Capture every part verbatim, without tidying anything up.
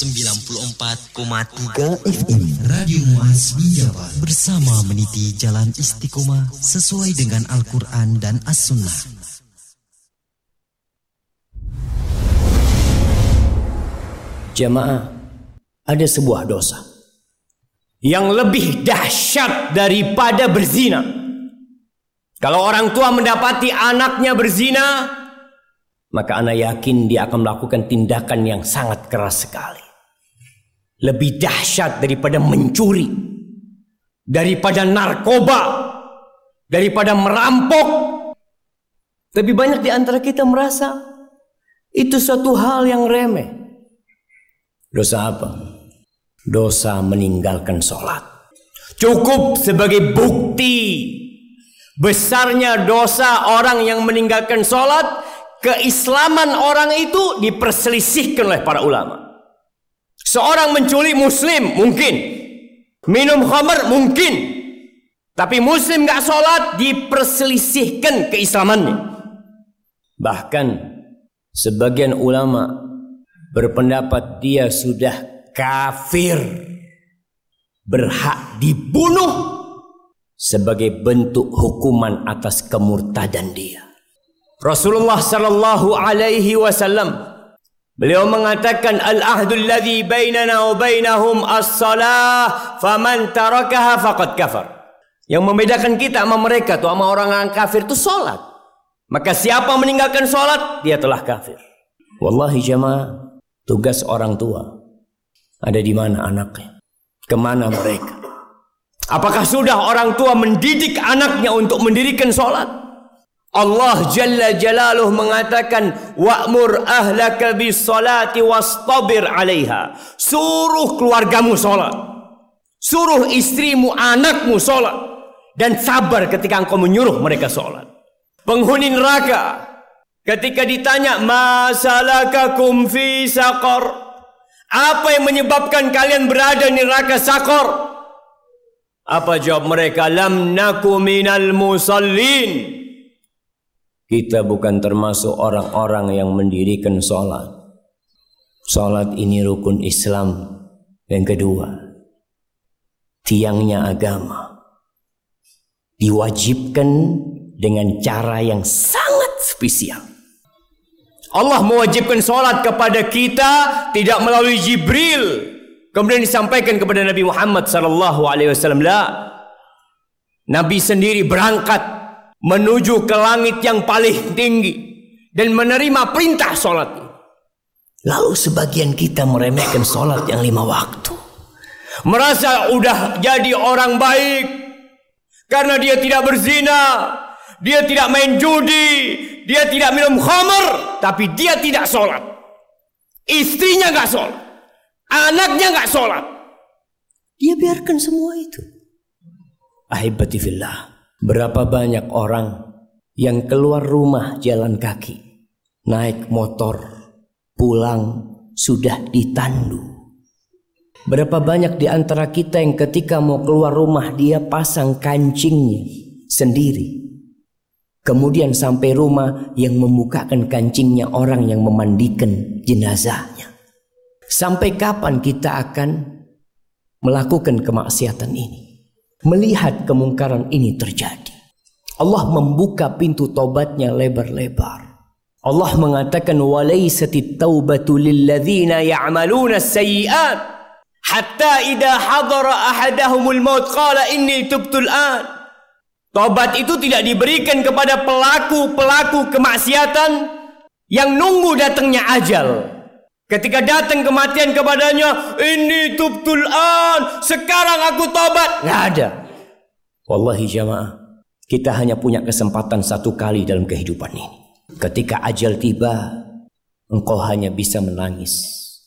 sembilan puluh empat koma tiga F M Radio Muaz Jabar bersama meniti jalan istiqomah sesuai dengan Al-Quran dan As-Sunnah. Jamaah, ada sebuah dosa yang lebih dahsyat daripada berzina. Kalau orang tua mendapati anaknya berzina, maka ana yakin dia akan melakukan tindakan yang sangat keras sekali. Lebih dahsyat daripada mencuri, daripada narkoba, daripada merampok. Tapi banyak di antara kita merasa itu suatu hal yang remeh. Dosa apa? Dosa meninggalkan sholat. Cukup sebagai bukti besarnya dosa orang yang meninggalkan sholat. Keislaman orang itu diperselisihkan oleh para ulama. Seorang menculik muslim mungkin, minum khamar mungkin, tapi muslim gak sholat diperselisihkan keislamannya. Bahkan sebagian ulama berpendapat dia sudah kafir, berhak dibunuh sebagai bentuk hukuman atas kemurtadan dia. Rasulullah sallallahu alaihi wasallam beliau mengatakan al-ahdul ladzi bainana wa bainahum as-salah faman tarakaha faqad kafar. Yang membedakan kita sama mereka tuh sama orang-orang kafir itu salat. Maka siapa meninggalkan salat dia telah kafir. Wallahi jamaah, tugas orang tua ada di mana anaknya? Kemana mereka? Apakah sudah orang tua mendidik anaknya untuk mendirikan salat? Allah Jalla Jalaluh mengatakan wa'mur ahlaka bis-salati wastabir 'alaiha. Suruh keluargamu salat. Suruh istrimu, anakmu salat dan sabar ketika engkau menyuruh mereka salat. Penghuni neraka ketika ditanya masalakakum fi saqar, apa yang menyebabkan kalian berada di neraka saqar? Apa jawab mereka? Lam naku minal musallin. Kita bukan termasuk orang-orang yang mendirikan sholat. Sholat ini rukun Islam yang kedua. Tiangnya agama. Diwajibkan dengan cara yang sangat spesial. Allah mewajibkan sholat kepada kita tidak melalui Jibril, kemudian disampaikan kepada Nabi Muhammad sallallahu alaihi wasallam. Nabi sendiri berangkat menuju ke langit yang paling tinggi dan menerima perintah sholat. Lalu sebagian kita meremehkan sholat yang lima waktu, merasa udah jadi orang baik karena dia tidak berzina, dia tidak main judi, dia tidak minum khamar, tapi dia tidak sholat. Istrinya gak sholat, anaknya gak sholat, dia biarkan semua itu. Ahibati fillah, berapa banyak orang yang keluar rumah jalan kaki, naik motor, pulang sudah ditandu. Berapa banyak di antara kita yang ketika mau keluar rumah dia pasang kancingnya sendiri. Kemudian sampai rumah yang membukakan kancingnya orang yang memandikan jenazahnya. Sampai kapan kita akan melakukan kemaksiatan ini? Melihat kemungkaran ini terjadi, Allah membuka pintu taubatnya lebar-lebar. Allah mengatakan walaisatit taubatu lilladzina ya'maluna as-sayyi'at hatta idza hadara ahadahumul maut qala inni tubtul an. Taubat itu tidak diberikan kepada pelaku-pelaku kemaksiatan yang nunggu datangnya ajal. Ketika datang kematian kepadanya, ini tubtul an, sekarang aku tobat. Nggak ada. Wallahi jamaah, kita hanya punya kesempatan satu kali dalam kehidupan ini. Ketika ajal tiba, engkau hanya bisa menangis,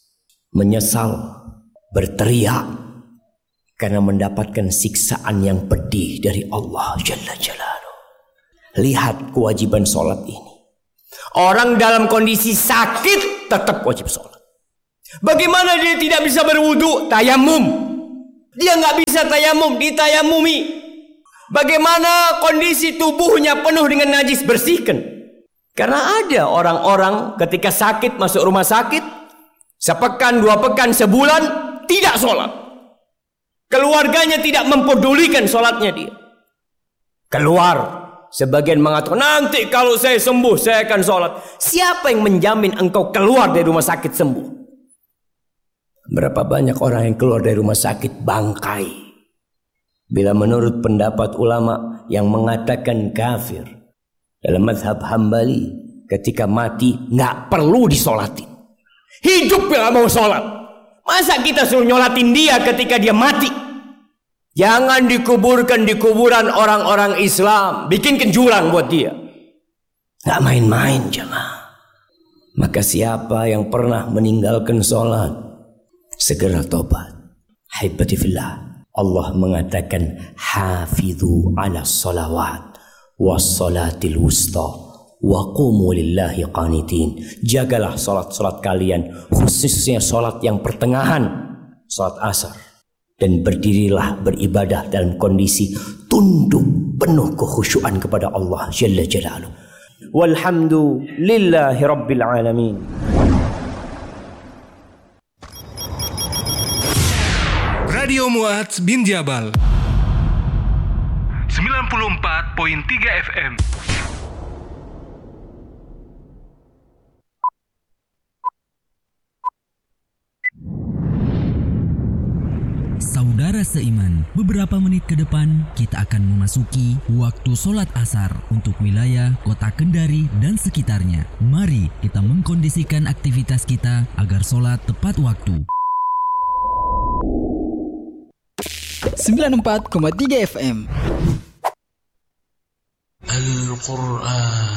menyesal, berteriak, karena mendapatkan siksaan yang pedih dari Allah Jalla Jalaluh. Lihat kewajiban sholat ini. Orang dalam kondisi sakit tetap wajib sholat. Bagaimana dia tidak bisa berwudu? Tayamum. Dia nggak bisa tayamum, ditayamumi. Bagaimana kondisi tubuhnya penuh dengan najis? Bersihkan. Karena ada orang-orang ketika sakit masuk rumah sakit, Sepekan, dua pekan, sebulan tidak sholat. Keluarganya tidak mempedulikan sholatnya dia. Keluar. Sebagian mengatakan, nanti kalau saya sembuh saya akan sholat. Siapa yang menjamin engkau keluar dari rumah sakit sembuh? Berapa banyak orang yang keluar dari rumah sakit bangkai. Bila menurut pendapat ulama yang mengatakan kafir dalam mazhab Hambali, ketika mati nggak perlu disolatin. Hidup bila mau sholat. Masa kita suruh nyolatin dia ketika dia mati? Jangan dikuburkan di kuburan orang-orang Islam. Bikinkan jurang buat dia. Nggak main-main jemaah. Maka siapa yang pernah meninggalkan sholat, segera tobat. Haibati fillah. Allah mengatakan, hafidhu ala salawat wassalatil wusta wa qumu lillahi qanitin. Jagalah salat-salat kalian, khususnya salat yang pertengahan, salat asar, dan berdirilah beribadah dalam kondisi tunduk penuh kekhusyuan kepada Allah Jalla Jalaluh. Walhamdulillahi rabbil alamin. Radio Muadz bin Jabal sembilan puluh empat koma tiga F M. Saudara seiman, beberapa menit ke depan kita akan memasuki waktu sholat asar untuk wilayah kota Kendari dan sekitarnya. Mari kita mengkondisikan aktivitas kita agar sholat tepat waktu. sembilan puluh empat koma tiga F M. Al-Quran